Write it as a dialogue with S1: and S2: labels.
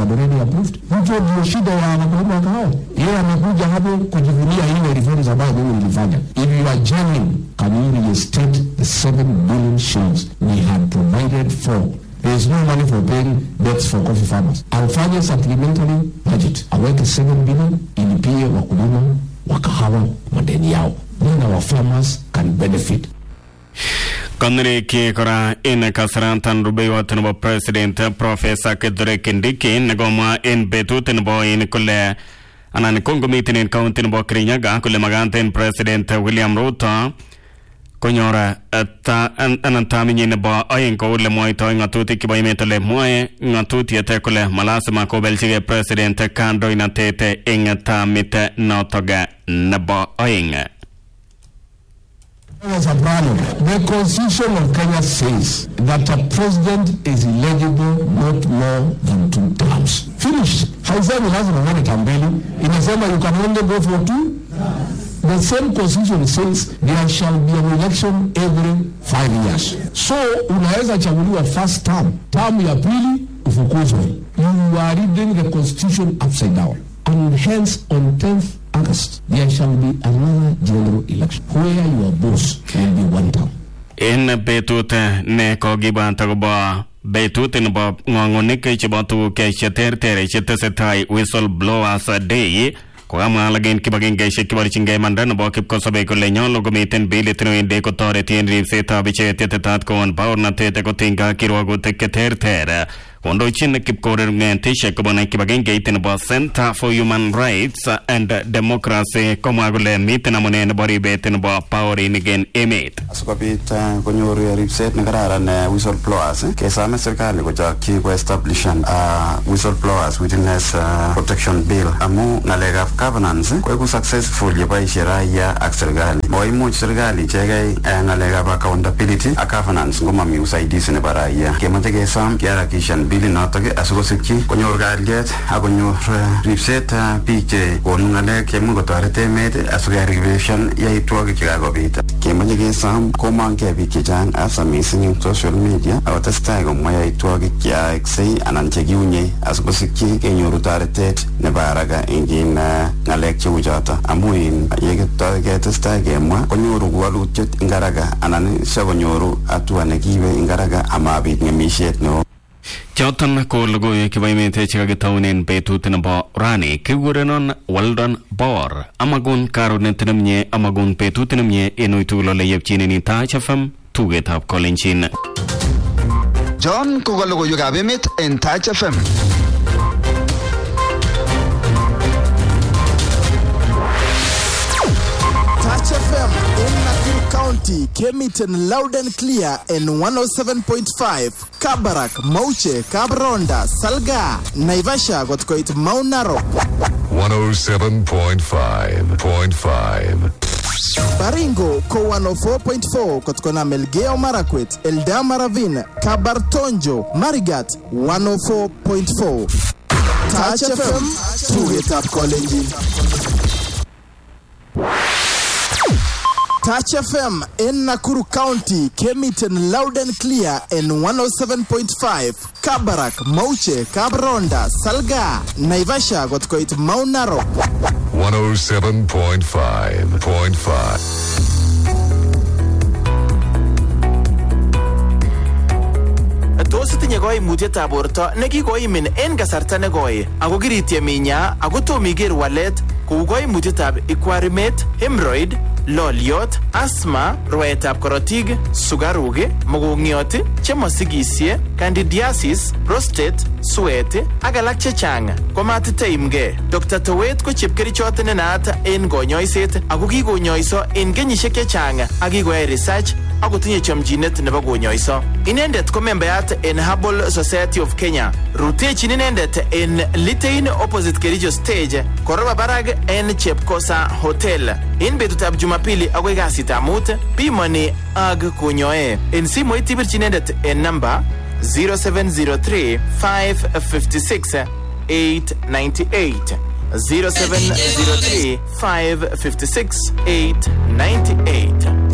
S1: had already approved. Hicho ndio shida ya wakulima wa kahawa. Yeye amekuja hapo kujivunia ile reforms ambayo mimi nilifanya. If you are genuine, can you reinstate the 7 billion shillings we had provided for? There is no money for paying debts for coffee farmers. Alfanye supplementary budget. Aweke 7 billion ilipie wakulima wa kahawa madeni yao. Then our farmers can benefit.
S2: Kanri ki kora in kasarantan rubeyotan bo President Professor Kithure Kindiki nagoma in betutin bo in kule anan kongomitin in countin bo Kirinyaga kule magantin President William Ruto konyora ta anantami ni bo ayin ko le moy to ngatuti ki boy metale moy ngatuti ete kule malasima ko belchige President kando inatete ingata mite notoga nabo ayin.
S1: The Constitution of Kenya says that a president is eligible not more than 2 terms. Finish. Haisemi lazima uone tambili. Inasema you can only go for 2. The same Constitution says there shall be an election every 5 years. So unaweza chaguliwa first term. Term ya pili ufukuzwe. You are reading the Constitution upside down. And hence on 10th August, there shall be another general election where your boss will be 1 term.
S2: In betut ne kogiban tagoba betut in ba ngongonike chibatu ke chetertere chetesetai whistleblowers day ko amalagin kibagin geishe kibarchinge mandan ba kipkosobe ko lenyon logo miten biletino inde ko toreti en ripseta biche tetetat kon baorna tete ko tinga kirwago teketertere kondo chin kipkorer ngente shekobona kibagin gaitin ba Center for Human Rights and Democracy komagule miten amone bari beten ba power in again emit
S3: asukabit konyoru ripset negararan whistleblowers kesame serikali ko jakki ko establishan whistleblowers witness protection bill amu ngalega governance ko successful yebaishe raia ak serikali moimuch serikali chegei ngalega accountability ak governance ngomami usaidizi ne baraia kemote kesam kiarakishan bili notoke asikosikchi konyor kalyet akonyor ripset biche konu ngalek chemu kotorete emet asikeribeshan yaitwogik chekakobit kemoche kesam komongke biik chechang asa missing in social media akotestai komwa yaitwogik cheaksei anan chekiunye asikosikchi kenyoru toretet nebo haraka eng ngalek cheu choto amu yeketestai kemwa konyoru walutiet eng haraka anan sikonyoru hatua nekiibe eng haraka amabit ngemisiet neo.
S2: Choton ko logoiwek chebo emet chekakitaunen betut nebo rani kikurenon Weldon Bor amagun karonet nemie amagun betut nemie en uitugul ole yepchinen Taach FM tugetab Kolenjin.
S4: John ko logoiwekab emet en Taach FM.
S5: Taach FM in Nakuru County came it in loud and clear in 107.5. Kabarak, Mauche, Kabronda, Salga, Naivasha got quite Mount Narok.
S6: 107.5.
S5: Baringo ko 104.4 kotkona Melgeo Marakwet, Eldama Ravine, Kabartonjo, Marigat 104.4. Taach FM, tugetab Kolenjin. Taach FM in Nakuru County came it in loud and clear in 107.5. Kabarak, Mauche, Kabronda, Salga, Naivasha got quite Mount Narok.
S6: 107.5.
S7: Tos tinye koimutietab borto nekikoimin en kasarta nekoi ako kirityem inya ako tom iker walet kou koimutietab ikwarimet, hemorrhoid, loliot, asthma, rwaetab korotik, sukaruk, mokongiot, chemosigisie, candidiasis, prostate, suet ak alak chechang. Komatiteimge, Dr. Towet ko chepkerichot nenaat en konyoiset ako kikonyoiso en kenyisiek chechang ak kikoyai research akotinye chomchinet nebo konyoiso. Inendet ko membayat en Herbal Society of Kenya. Rutechin inendet en Litein opposite Kericho stage, koroba barak en Chepkosa Hotel. En betutab Jumapili akoi kasitab mut, pimoni ak konyoe. En simoit ibirchi inendet en namba 0703 556 898. 0703 556 898.